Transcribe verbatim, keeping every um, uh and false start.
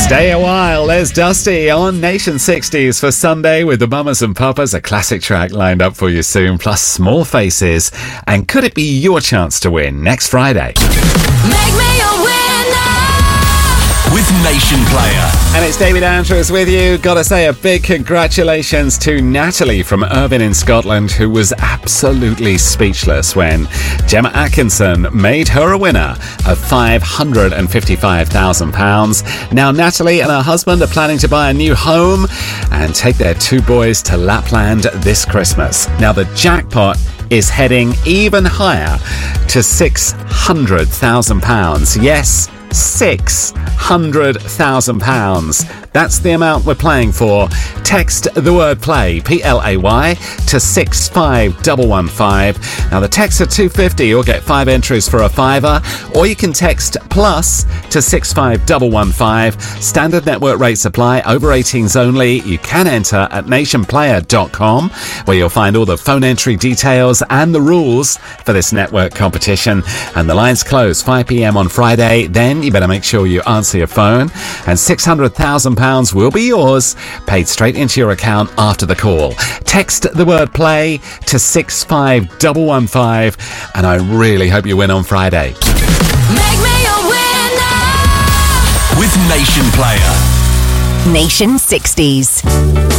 Stay a while, there's Dusty on Nation sixties for Sunday with the Mamas and Papas, a classic track lined up for you soon, plus Small Faces. And could it be your chance to win next Friday? Make me a winner with Nation Player. And it's David Andrews with you. Gotta say a big congratulations to Natalie from Irvine in Scotland, who was absolutely speechless when Gemma Atkinson made her a winner of five hundred fifty-five thousand pounds. Now Natalie and her husband are planning to buy a new home and take their two boys to Lapland this Christmas. Now the jackpot is heading even higher to six hundred thousand pounds. Yes, six hundred thousand pounds. That's the amount we're playing for. Text the word play, P L A Y, to six five one one five. Now the texts are two fifty. You'll get five entries for a fiver. Or you can text plus to six five one one five. Standard network rates apply. Over eighteens only. You can enter at nation player dot com, where you'll find all the phone entry details and the rules for this network competition. And the lines close five p.m. on Friday. Then you better make sure you answer your phone. And six hundred thousand pounds will be yours, paid straight into your account after the call. Text the word play to six five one one five, and I really hope you win on Friday. Make me a winner with Nation Player. Nation sixties.